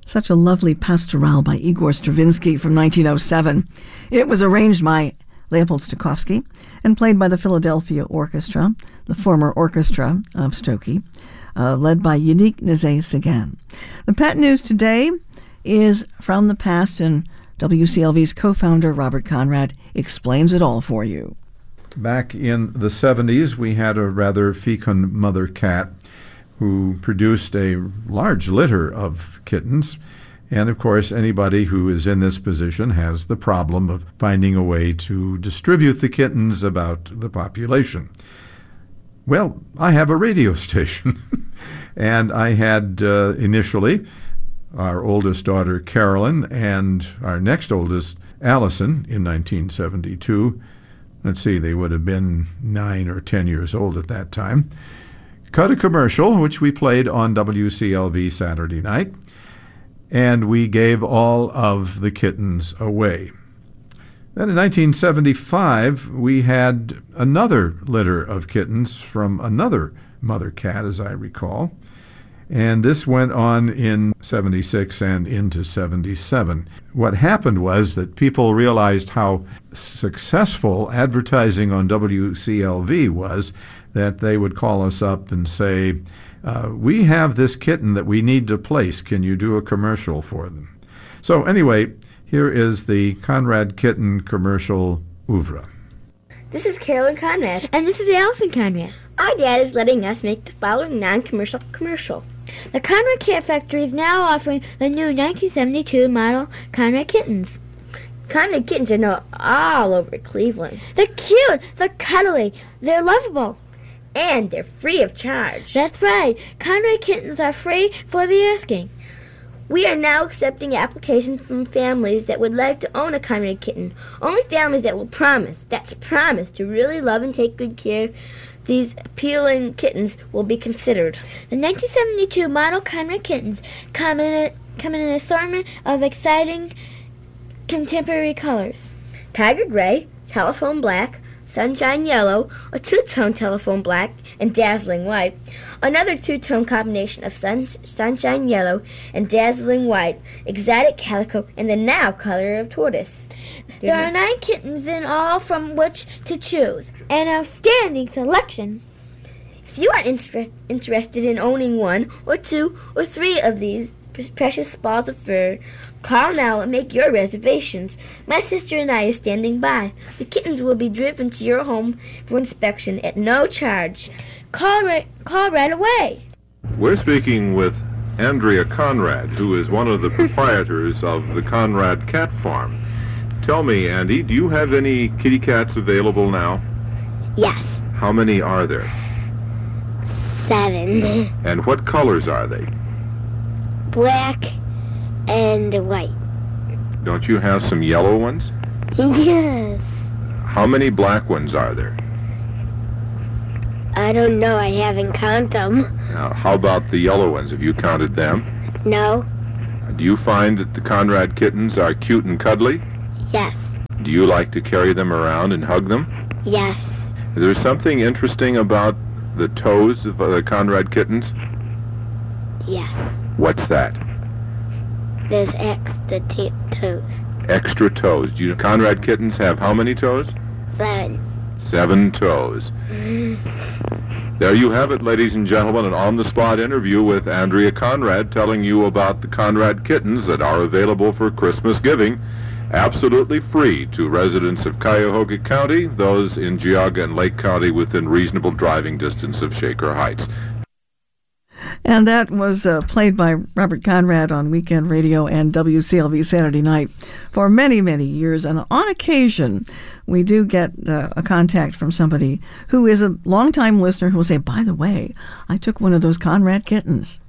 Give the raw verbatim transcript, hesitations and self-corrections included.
Such a lovely pastoral by Igor Stravinsky from nineteen oh seven. It was arranged by Leopold Stokowski and played by the Philadelphia Orchestra, the former orchestra of Stokey, uh, led by Yannick Nézet-Séguin. The pet news today is from the past, and W C L V's co-founder Robert Conrad explains it all for you. Back in the seventies, we had a rather fecund mother cat who produced a large litter of kittens. And, of course, anybody who is in this position has the problem of finding a way to distribute the kittens about the population. Well, I have a radio station, and I had uh, initially our oldest daughter, Carolyn, and our next oldest, Allison, in nineteen seventy-two. Let's see, they would have been nine or ten years old at that time. Cut a commercial, which we played on W C L V Saturday night, and we gave all of the kittens away. Then in nineteen seventy-five, we had another litter of kittens from another mother cat, as I recall, and this went on in seventy-six and into seventy-seven. What happened was that people realized how successful advertising on W C L V was, that they would call us up and say, uh, we have this kitten that we need to place. Can you do a commercial for them? So anyway, here is the Conrad Kitten commercial oeuvre. This is Carolyn Conrad. And this is Allison Conrad. Our dad is letting us make the following non-commercial commercial. The Conrad Cat Factory is now offering the new nineteen seventy-two model Conrad kittens. Conrad kittens are known all over Cleveland. They're cute, they're cuddly, they're lovable. And they're free of charge. That's right. Conrad kittens are free for the asking. We are now accepting applications from families that would like to own a Conrad kitten. Only families that will promise, that's promise, to really love and take good care of these appealing kittens will be considered. The nineteen seventy-two model Conrad kittens come in, a, come in an assortment of exciting contemporary colors. Tiger gray, telephone black, sunshine yellow, a two-tone telephone black, and dazzling white. Another two-tone combination of sun, sunshine yellow and dazzling white, exotic calico, and the now color of tortoise. There are nine kittens in all from which to choose. An outstanding selection. If you are inter- interested in owning one or two or three of these precious balls of fur, call now and make your reservations. My sister and I are standing by. The kittens will be driven to your home for inspection at no charge. Call right, call right away. We're speaking with Andrea Conrad, who is one of the proprietors of the Conrad Cat Farm. Tell me, Andy, do you have any kitty cats available now? Yes. How many are there? Seven. And what colors are they? Black and white. Don't you have some yellow ones? Yes. How many black ones are there? I don't know. I haven't counted them. Now, how about the yellow ones? Have you counted them? No. Do you find that the Conrad kittens are cute and cuddly? Yes. Do you like to carry them around and hug them? Yes. Is there something interesting about the toes of the Conrad kittens? Yes. What's that? There's extra t- toes. Extra toes. Do you Conrad kittens have how many toes? Seven. Seven toes. There you have it, ladies and gentlemen, an on-the-spot interview with Andrea Conrad telling you about the Conrad kittens that are available for Christmas giving, absolutely free to residents of Cuyahoga County, those in Geauga and Lake County within reasonable driving distance of Shaker Heights. And that was uh, played by Robert Conrad on Weekend Radio and W C L V Saturday Night for many, many years. And on occasion, we do get uh, a contact from somebody who is a longtime listener who will say, by the way, I took one of those Conrad kittens.